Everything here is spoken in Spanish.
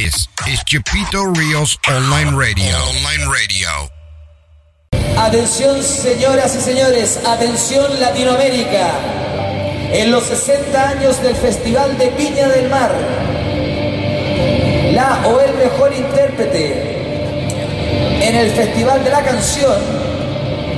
This is Chepito Reels Online Radio. Online Radio. Atención, señoras y señores, atención Latinoamérica. En los 60 años del Festival de Viña del Mar, la o el mejor intérprete en el Festival de la Canción